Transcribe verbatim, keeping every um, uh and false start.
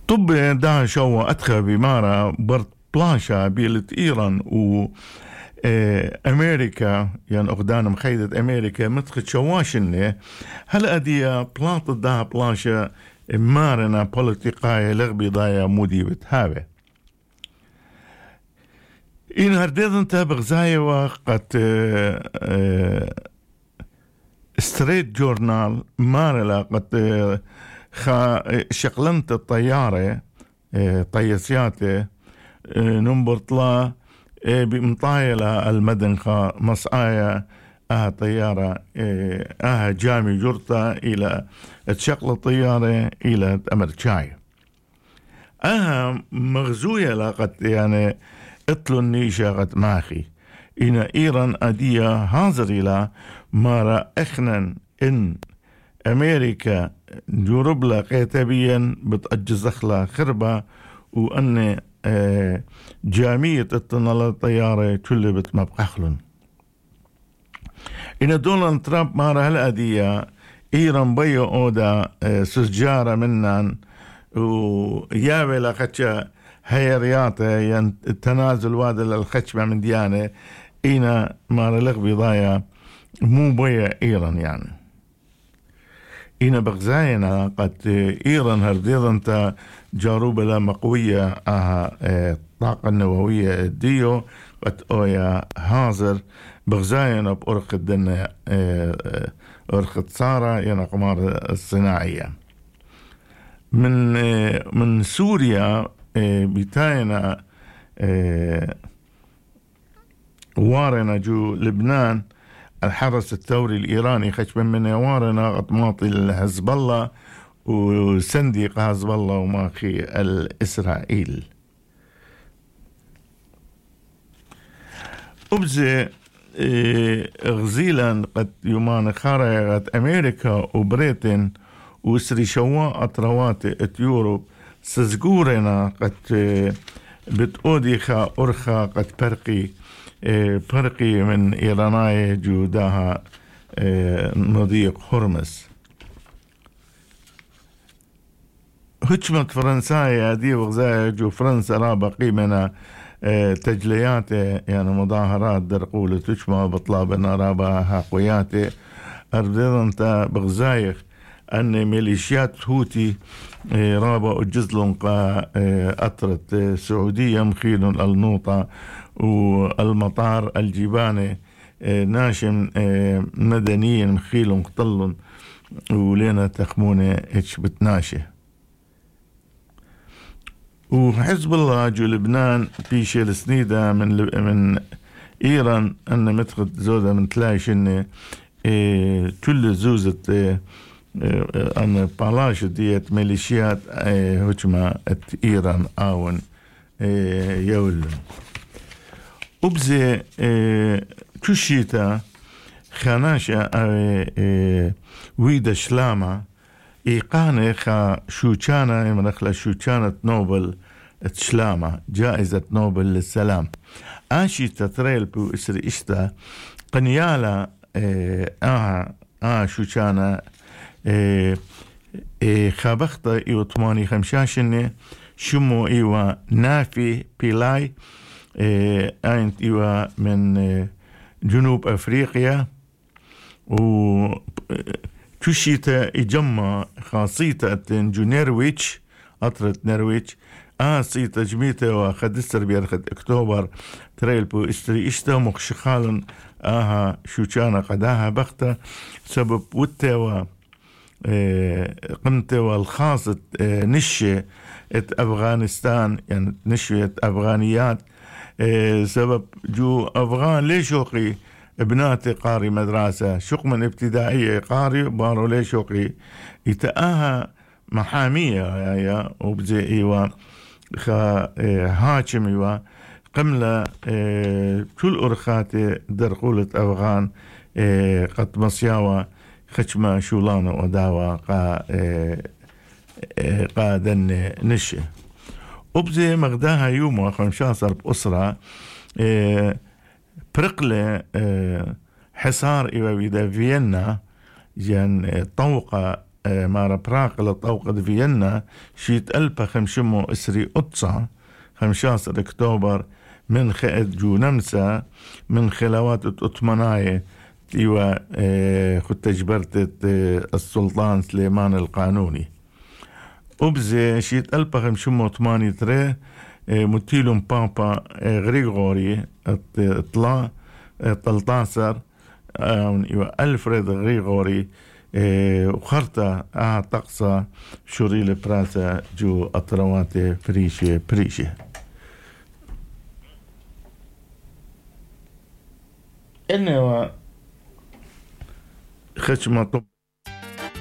طب دا شو أدخل بمارا برت بلاشا بيلت إيران و أمريكا يعني أقدان مخيدة أمريكا متخد شواشنة هل أديا بلاط دا بلاشا مارنا بوليتيقاية لغبي ضايا مودي بتهابه إن هرديد انت بغزاية وقت ستريت جورنال مارلا قد خا شقلنت الطيارة طيسياتي نمبر طلا بمطايلة المدن خا مصايا اها طيارة اها جامي جرطة الى تشقل الطيارة الى امريكاي اها مغزوية لقد يعني اطلو النيشة قد ماخي إن إيران أدية هازر إلى مارا إخنن إن أمريكا جورب لها قيتابيا بتأجزخلا خربة وأن جامية التنال الطيارة كل بتمبقخلن إن دونالد ترامب مارا هالأدية إيران بيو أودا سجارة منن ويابي لخدشة هي رياضة ين التنازل واد الخشبة من ديانة إينا مار لغبي ضايا مو بيا إيران يعني إينا بغزاينا قد إيران هرديض انت جاروب لا مقوية آها الطاقة النووية ديو قد أويا هازر بغزاينا بأرخ الدنيا أرخ صارة يعني قمار الصناعية من من سوريا بتاينا وارنا جو لبنان الحرس الثوري الإيراني خشبا من وارنا أطماطي الحزب الله وسنديق حزب الله وماخي الإسرائيل أبزي غزيلا قد يومان خارجت أمريكا وبريتن وسري شواء أطروات يوروب سزجورنا قد بتودي خا أرخا قد برقي برقي من إيراناي جوداها نضيق هرمز هجمة فرنسايا دي وغزايا جو فرنسا رابا قيمنا تجليات يعني مظاهرات درقولة تشمع بطلابنا رابا حقويات أردنتا بغزايخ أن ميليشيات هوتي رابا الجزلون قا أطرت سعودية مخيل النوطة والمطار الجباني ناشم مدنيا مخيل قطل ولينا تخمونة اتش بتناشه وحزب الله جو لبنان بيشي السنيدة من من إيران أن متخد زودة من تلاش إن كل زوزة أن بالاش ديت ميليشيات هجمة إيران آون يولن أبزي كشيتا خاناشا ويدا شلاما إيقاني خا شوشانا يمنخلا شوشانة نوبل تشلاما جائزة نوبل للسلام آشي تتريل بو إسري إشتا قنيالا آه آه شوشانا إيه إيه خابختا إيو تماني خمشاشنة شمو إيوا نافي بيلاي إيه أنت إيوا من إيه جنوب أفريقيا و تشيتا إجمع خاصيتا جو نرويتش أطرت نرويتش آه سيتا جميتا وخدستر بيرخد أكتوبر تريل بو إستري إشتا مخشخالا آها شوشانا قداها بختا سبب وتا و قمت والخاصة نشة أفغانستان يعني نشة أفغانيات سبب جو أفغان ليش وقي ابناتي قاري مدرسة شق من ابتدائية قاري بارو ليش وقي يتآها محامية يا وبزي إيوا خا هاچم إيوا قملة كل أرخاتي درقولة أفغان قد مصياوة خشمة شولانة وداوة قا قادن نشة وبزي مغداها يوم خمشاصر بأسرة برقلة حصار إيوا بيدا فيينا جان طوقة مارا براقلة طوقة فيينا شيت ألبا خمشمو إسري أطسا خمشاصر أكتوبر من خائد جو نمسا من خلوات أطمناية تيوا خد تجبرت السلطان سليمان القانوني وبزي شيت ألبا خمشمو ثمانية تري متيلون بابا غريغوري اطلاع تلتاسر ألفريد غريغوري وخرطة آه تقصى شوري لبراسة جو أطرواتي فريشي بريشي إنه خشمة طب